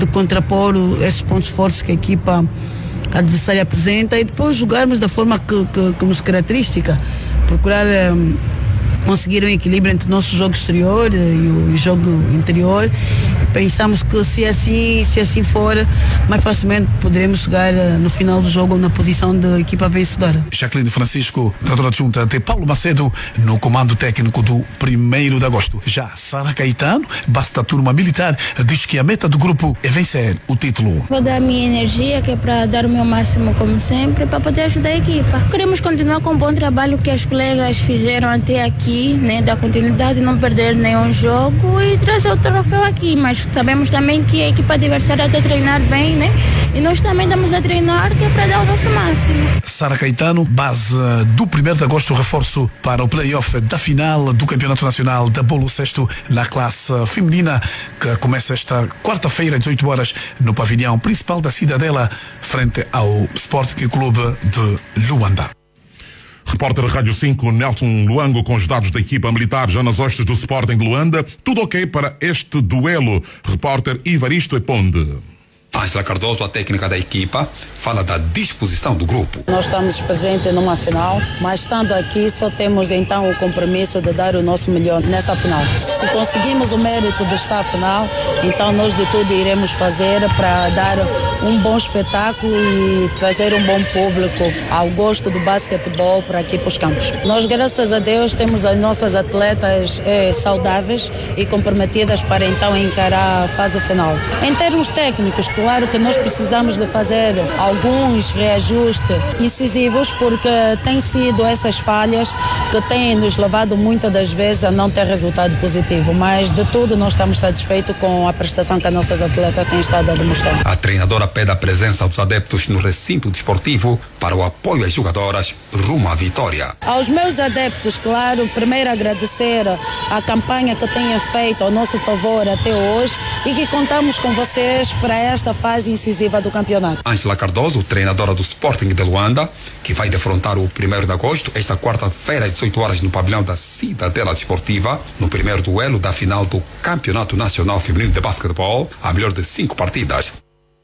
de contrapor esses pontos fortes que a equipa adversária apresenta e depois jogarmos da forma que nos característica, procurar conseguir um equilíbrio entre o nosso jogo exterior e o jogo interior. Pensamos que se assim for, mais facilmente poderemos chegar no final do jogo na posição de equipa vencedora. Jacqueline Francisco, treinadora adjunta de Paulo Macedo, no comando técnico do 1º de agosto. Já Sara Caetano, basta a turma militar, diz que a meta do grupo é vencer o título. Vou dar a minha energia, que é para dar o meu máximo como sempre, para poder ajudar a equipa. Queremos continuar com o bom trabalho que os colegas fizeram até aqui, né, dar continuidade, não perder nenhum jogo e trazer o troféu aqui, mas sabemos também que a equipa adversária está a treinar bem, né? E nós também estamos a treinar, que é para dar o nosso máximo. Sara Caetano, base do 1º de agosto, reforço para o play-off da final do Campeonato Nacional da Bolo Cesto na classe feminina, que começa esta quarta-feira, às 18 horas, no pavilhão principal da Cidadela, frente ao Sporting Clube de Luanda. Repórter Rádio 5, Nelson Luango, com os dados da equipa militar já nas hostes do Sporting de Luanda. Tudo ok para este duelo. Repórter Ivaristo Eponde. Ângela Cardoso, a técnica da equipa, fala da disposição do grupo. Nós estamos presentes numa final, mas estando aqui só temos então o compromisso de dar o nosso melhor nessa final. Se conseguimos o mérito de estar à final, então nós de tudo iremos fazer para dar um bom espetáculo e trazer um bom público ao gosto do basquetebol para aqui para os campos. Nós, graças a Deus, temos as nossas atletas saudáveis e comprometidas para então encarar a fase final. Em termos técnicos, claro que nós precisamos de fazer alguns reajustes incisivos, porque têm sido essas falhas que têm nos levado muitas das vezes a não ter resultado positivo, mas de tudo nós estamos satisfeitos com a prestação que as nossas atletas têm estado a demonstrar. A treinadora pede a presença dos adeptos no recinto desportivo para o apoio às jogadoras rumo à vitória. Aos meus adeptos, claro, primeiro agradecer a campanha que têm feito ao nosso favor até hoje e que contamos com vocês para esta fase incisiva do campeonato. Ângela Cardoso, treinadora do Sporting de Luanda, que vai defrontar o 1º de agosto, esta quarta-feira, às 18 horas, no pavilhão da Cidadela Desportiva, no primeiro duelo da final do Campeonato Nacional Feminino de Basquetebol, a melhor de 5 partidas.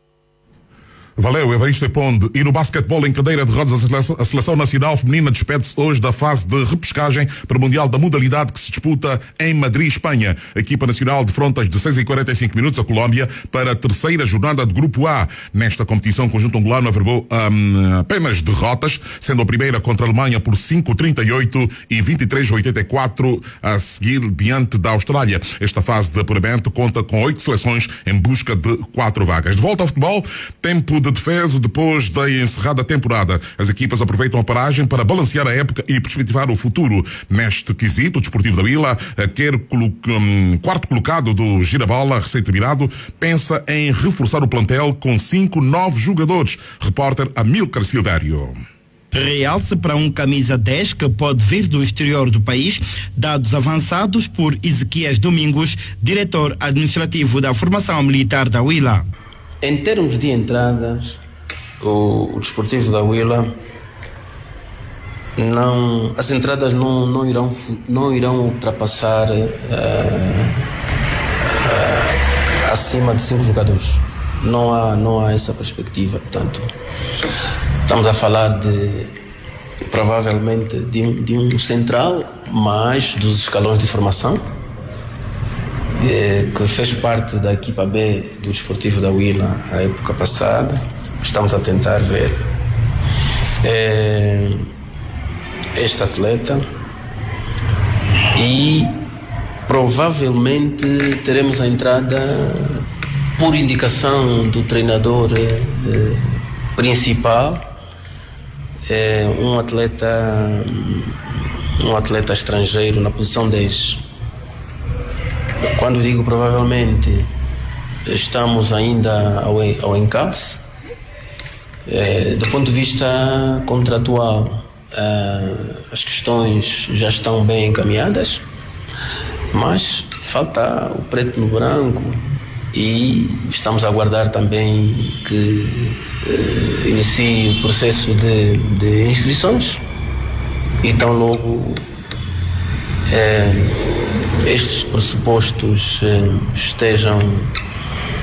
Valeu, Evaristo Eponde. E no basquetebol em cadeira de rodas, a Seleção Nacional Feminina despede-se hoje da fase de repescagem para o Mundial da modalidade que se disputa em Madrid, Espanha. A equipa nacional defronta às 16h45 a Colômbia para a terceira jornada de Grupo A. Nesta competição, o conjunto angolano averbou apenas derrotas, sendo a primeira contra a Alemanha por 5-38 e 23-84 a seguir diante da Austrália. Esta fase de apuramento conta com 8 seleções em busca de 4 vagas. De volta ao futebol, tempo de defesa depois da encerrada temporada. As equipas aproveitam a paragem para balancear a época e perspectivar o futuro. Neste quesito, o Desportivo da Vila, quarto colocado do Girabola, recém-terminado, pensa em reforçar o plantel com 5 novos jogadores. Repórter Amílcar Silvério. Realce para um camisa 10 que pode vir do exterior do país, dados avançados por Ezequias Domingos, diretor administrativo da formação militar da Huila. Em termos de entradas, o Desportivo da Huila as entradas não irão ultrapassar acima de 5 jogadores. Não há essa perspectiva, portanto, estamos a falar provavelmente de um central, mais dos escalões de formação, que fez parte da equipa B do Desportivo da Huila a época passada. Estamos a tentar ver este atleta e provavelmente teremos a entrada por indicação do treinador principal, um atleta estrangeiro na posição 10. Quando digo provavelmente, estamos ainda ao encalce. Do ponto de vista contratual, as questões já estão bem encaminhadas, mas falta o preto no branco e estamos a aguardar também que inicie o processo de inscrições e tão logo estes pressupostos estejam